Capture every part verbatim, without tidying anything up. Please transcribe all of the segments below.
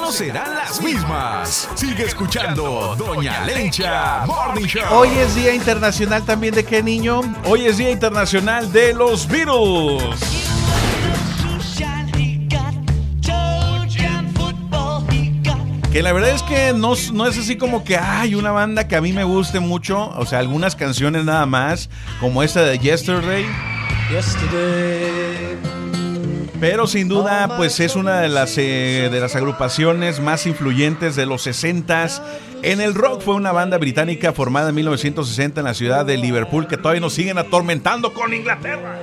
no serán las mismas. Sigue escuchando Doña Lencha Morning Show. Hoy es Día Internacional también de ¿qué, niño? Hoy es Día Internacional de los Beatles. Que la verdad es que no, no es así como que hay una banda que a mí me guste mucho. O sea, algunas canciones nada más, como esta de Yesterday. Yesterday. Pero sin duda, pues es una de las, eh, de las agrupaciones más influyentes de los sesentas. En el rock fue una banda británica formada en mil novecientos sesenta en la ciudad de Liverpool, que todavía nos siguen atormentando con Inglaterra.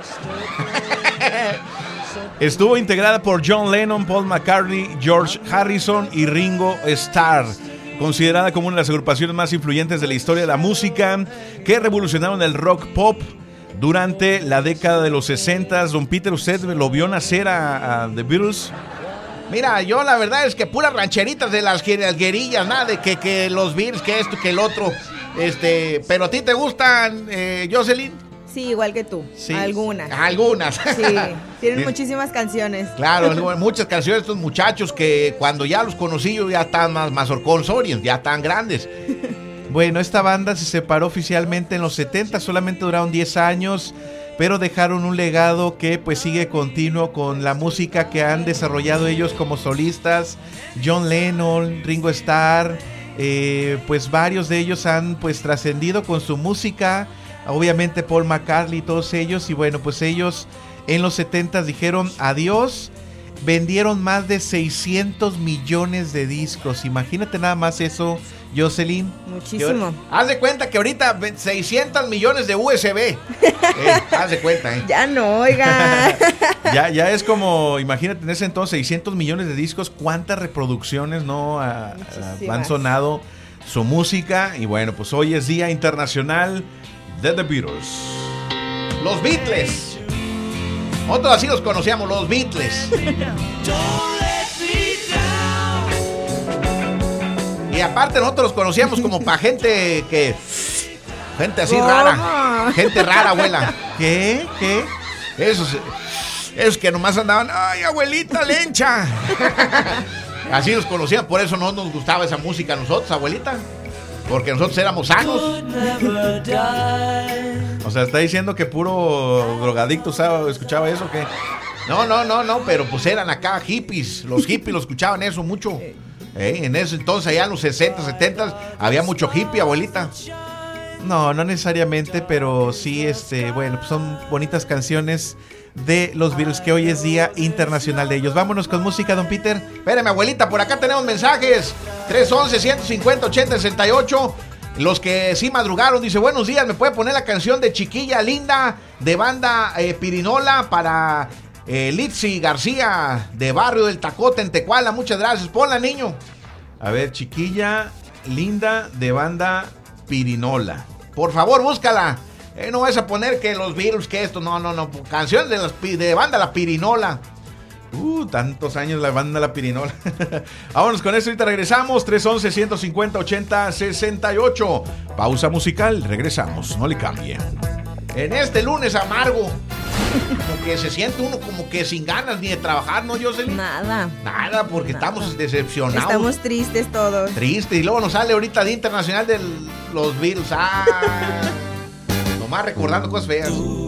Estuvo integrada por John Lennon, Paul McCartney, George Harrison y Ringo Starr. Considerada como una de las agrupaciones más influyentes de la historia de la música, que revolucionaron el rock pop durante la década de los sesenta. Don Peter, ¿usted lo vio nacer a, a The Beatles? Mira, yo la verdad es que puras rancheritas de las guerrillas, nada de que, que los Beatles, que esto, que el otro. Este, pero ¿a ti te gustan, eh, Jocelyn? Sí, igual que tú. Sí. Algunas. Algunas. Sí, tienen muchísimas canciones. Claro, muchas canciones de estos muchachos que cuando ya los conocí yo ya están más mazorconsorios, ya están grandes. Bueno, esta banda se separó oficialmente en los setenta, solamente duraron diez años, pero dejaron un legado que pues sigue continuo con la música que han desarrollado ellos como solistas. John Lennon, Ringo Starr, eh, pues varios de ellos han pues trascendido con su música. Obviamente Paul McCartney y todos ellos, y bueno, pues ellos en los setenta dijeron adiós. Vendieron más de seiscientos millones de discos. Imagínate nada más eso, Jocelyn. Muchísimo. Haz de cuenta que ahorita seiscientos millones de U S B. eh, haz de cuenta, ¿eh? Ya no, oiga. ya, ya es como, imagínate en ese entonces, seiscientos millones de discos. ¿Cuántas reproducciones no a, a, han sonado su música? Y bueno, pues hoy es Día Internacional de The Beatles. Los Beatles. Nosotros así los conocíamos, los Beatles. Y aparte nosotros los conocíamos como para gente que... Gente así ¿Cómo? rara. Gente rara, abuela. ¿Qué? ¿Qué? Esos, esos que nomás andaban... ¡Ay, abuelita Lencha! Así los conocíamos, por eso no nos gustaba esa música a nosotros, abuelita. Porque nosotros éramos sanos. O sea, ¿está diciendo que puro drogadicto usaba, escuchaba eso o qué? No, no, no, no, pero pues eran acá hippies. Los hippies lo escuchaban eso mucho. ¿Eh? En ese entonces, allá en los sesenta, setenta, había mucho hippie, abuelita. No, no necesariamente, pero sí, este, bueno, pues son bonitas canciones de los Beatles, que hoy es Día Internacional de ellos. Vámonos con música, don Peter. Espérame, abuelita, por acá tenemos mensajes. tres once, ciento cincuenta, ochenta, sesenta y ocho. Los que sí madrugaron, dice, buenos días, ¿me puede poner la canción de Chiquilla Linda de banda eh, Pirinola para eh, Litzy García de Barrio del Tacote en Tecuala? Muchas gracias, ponla, niño. A ver, Chiquilla Linda de banda Pirinola. Por favor, búscala. Eh, no vas a poner que los Beatles, que esto, no, no, no. Canciones de, las, de banda La Pirinola. Uh, tantos años la banda La Pirinola. Vámonos con eso, ahorita regresamos. tres once, ciento cincuenta, ochenta, sesenta y ocho. Pausa musical, regresamos, no le cambien. En este lunes amargo, como que se siente uno como que sin ganas ni de trabajar, ¿no, Jocelyn? Nada. Nada, porque Nada. estamos decepcionados. Estamos tristes todos. Tristes, y luego nos sale ahorita Día Internacional de los Beatles. Ah, nomás recordando cosas feas.